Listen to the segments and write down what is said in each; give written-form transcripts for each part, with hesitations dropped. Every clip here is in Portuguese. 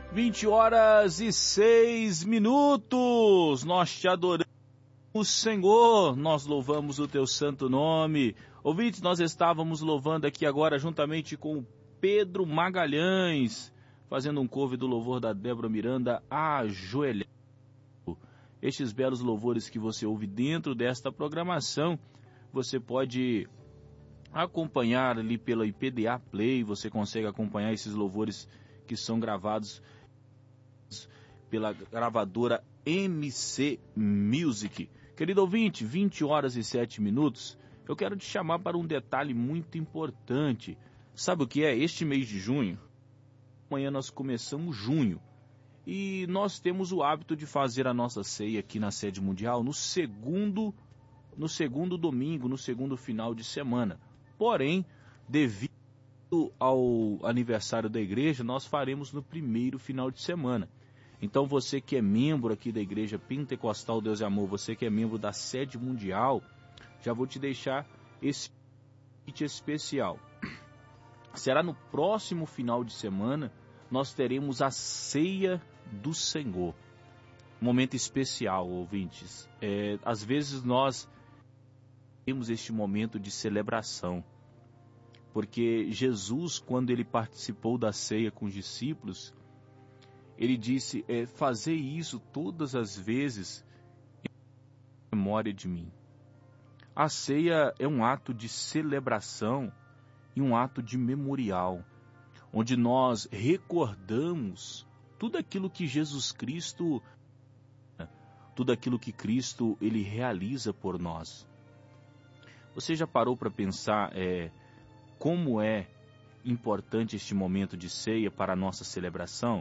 20h06. Nós te adoramos, Senhor, nós louvamos o teu santo nome. Ouvintes, nós estávamos louvando aqui agora juntamente com o Pedro Magalhães, fazendo um cover do louvor da Débora Miranda, Ajoelhado. Estes belos louvores que você ouve dentro desta programação, você pode acompanhar ali pela IPDA Play, você consegue acompanhar esses louvores que são gravados pela gravadora MC Music. Querido ouvinte, 20h07, eu quero te chamar para um detalhe muito importante. Sabe o que é? Este mês de junho, amanhã nós começamos junho, e nós temos o hábito de fazer a nossa ceia aqui na Sede Mundial no segundo domingo, no segundo final de semana. Porém, devido ao aniversário da igreja, nós faremos no primeiro final de semana. Então você que é membro aqui da Igreja Pentecostal Deus e Amor, você que é membro da Sede Mundial, já vou te deixar esse convite especial. Será no próximo final de semana, nós teremos a Ceia do Senhor. Um momento especial, ouvintes. Às vezes nós temos este momento de celebração, porque Jesus, quando ele participou da ceia com os discípulos, ele disse, fazei isso todas as vezes em memória de mim. A ceia é um ato de celebração e um ato de memorial, onde nós recordamos tudo aquilo que Jesus Cristo, tudo aquilo que Cristo ele realiza por nós. Você já parou para pensar como é importante este momento de ceia para a nossa celebração?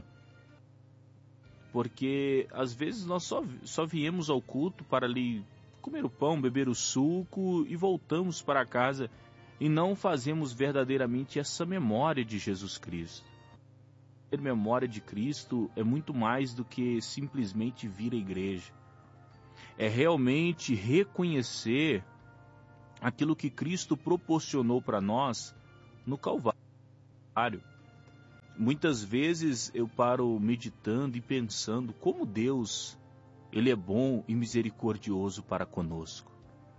Porque às vezes nós só viemos ao culto para ali comer o pão, beber o suco e voltamos para casa e não fazemos verdadeiramente essa memória de Jesus Cristo. Ter memória de Cristo é muito mais do que simplesmente vir à igreja. É realmente reconhecer aquilo que Cristo proporcionou para nós no Calvário. Muitas vezes eu paro meditando e pensando como Deus, Ele é bom e misericordioso para conosco.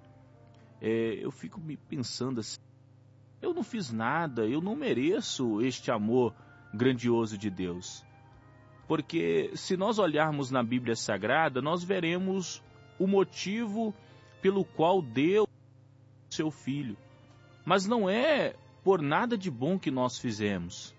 Eu fico me pensando assim, eu não fiz nada, eu não mereço este amor grandioso de Deus. Porque se nós olharmos na Bíblia Sagrada, nós veremos o motivo pelo qual Deus deu seu Filho. Mas não é por nada de bom que nós fizemos.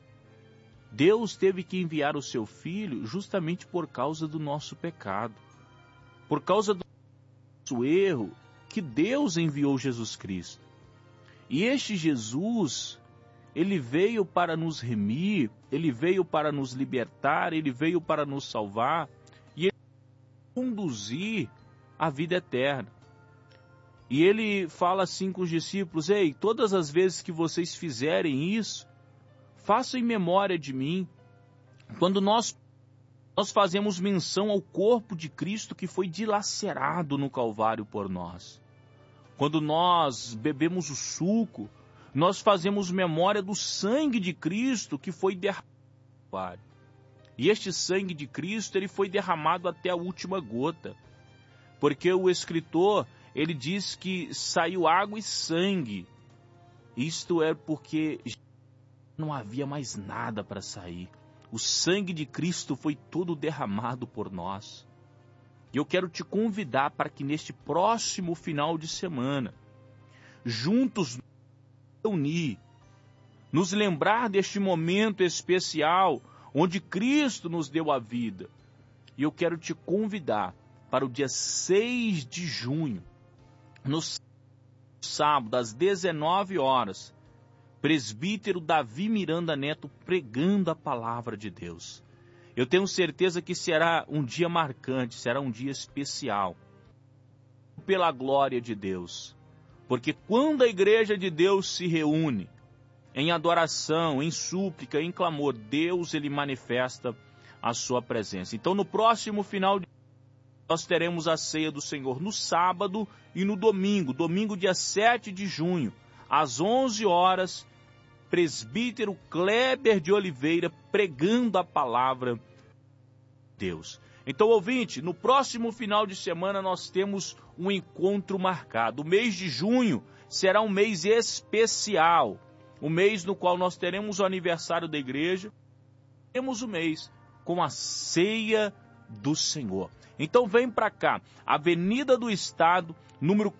Deus teve que enviar o seu Filho justamente por causa do nosso pecado. Por causa do nosso erro, que Deus enviou Jesus Cristo. E este Jesus, ele veio para nos remir, ele veio para nos libertar, ele veio para nos salvar e ele conduzir à vida eterna. E ele fala assim com os discípulos, ei, todas as vezes que vocês fizerem isso, façam em memória de mim. Quando nós fazemos menção ao corpo de Cristo que foi dilacerado no Calvário por nós. Quando nós bebemos o suco, nós fazemos memória do sangue de Cristo que foi derramado no Calvário. E este sangue de Cristo, ele foi derramado até a última gota. Porque o escritor, ele diz que saiu água e sangue. Isto é porque não havia mais nada para sair. O sangue de Cristo foi todo derramado por nós. E eu quero te convidar para que neste próximo final de semana, juntos nos reunir, nos lembrar deste momento especial, onde Cristo nos deu a vida. E eu quero te convidar para o dia 6 de junho, no sábado, às 19 horas, presbítero Davi Miranda Neto pregando a palavra de Deus. Eu tenho certeza que será um dia marcante, será um dia especial, pela glória de Deus. Porque quando a igreja de Deus se reúne, em adoração, em súplica, em clamor, Deus ele manifesta a sua presença. Então no próximo final de nós teremos a ceia do Senhor no sábado e no domingo dia 7 de junho, às 11 horas, presbítero Kleber de Oliveira, pregando a palavra de Deus. Então, ouvinte, no próximo final de semana nós temos um encontro marcado. O mês de junho será um mês especial, o mês no qual nós teremos o aniversário da igreja, temos o mês com a ceia do Senhor. Então vem para cá, Avenida do Estado, número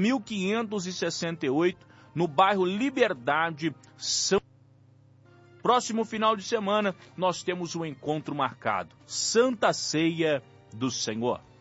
4568, no bairro Liberdade, São Paulo. Próximo final de semana nós temos um encontro marcado, Santa Ceia do Senhor.